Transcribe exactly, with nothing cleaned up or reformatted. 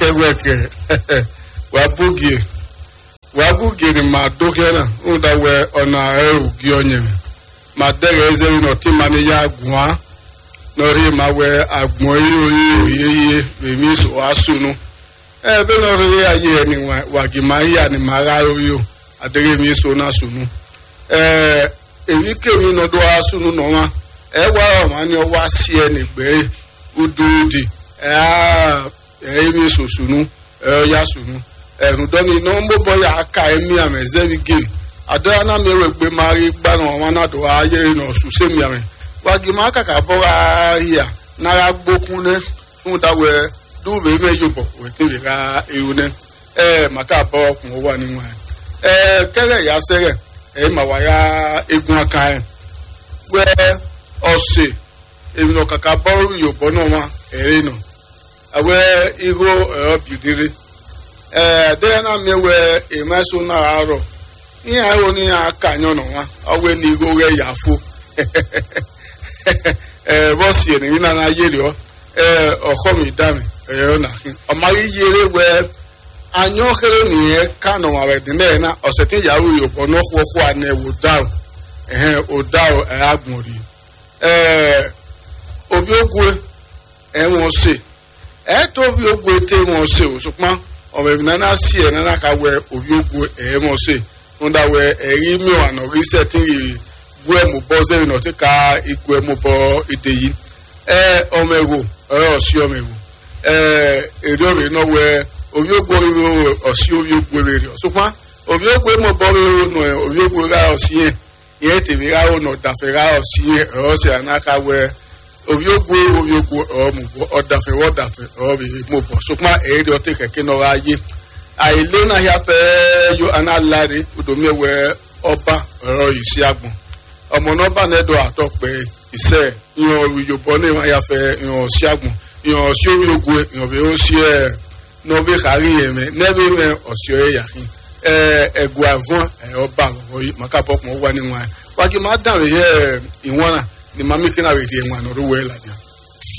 weke weke wabugie wabugie ma dokena unda we ona eru gionye ma dere ezeri no timani ya gwa no ri ma we agbon yi oye we mi so asunu e be no ri aye ni wa gima ya ni mara yo adere mi so na sunu eh ewi ke mi no do asunu no wa e wa ma ni o wa si eni gbe ududi eh e mi so sunu e ya sunu e do ni no mbo boy aka emi ameze game ada na me we gbe mari gba no wa na do aye no su se mi ame wa gima aka ka bo ya na ra gbokun ne fun da we du be me yobo we ti be ga ewu ne eh maka bo kun wa ni wa eh kere ya sere e ma wa ya egun aka e we ose ebi no kaka bo yobo no wa e no awe igo obidire eh de na me we e ma so na aro ni ayo ni aka nyo no wa awe ni igo re yafo eh bo si ni na na yele o eh okomi dami eh na kin o ma yele we anyo kere ni e kanu wa we de na o se tin yawo yobo no kwo kwo ane wo dawo eh o dawo e agbori eh obi ogwe e won se e to bi ogwe te won se o supon o me na na si e na ka we obi ogwe e won se unda we e ri mi wa no ri se tin ri gwe mo bo ze no te ka igwe mo bo ide yi eh o mego e o si o mego eh e do we no we obi ogwe ro o si obi ogwe re o supon obi ogwe mo bo ro no obi ogwe ra o si e ye te vi ra o no da fe ra o si e o se anaka we obi ogwe obi ogwe o mo o da fe wo da fe o bi mo bo supon e do te keke no ra ye aile na ya fe yo analare odomi we oba ro isi agbon omo no ba ne do atope ise yan yobo ni ma ya fe yan si agbon yan si obi ogwe yan be o si e no be kari yeme ne be me osio e yakin eh egu avon e oba ro yi maka pop mo wa ni wa wa ki ma dan re ye iwona ni mami kina we ti enwa no ro we la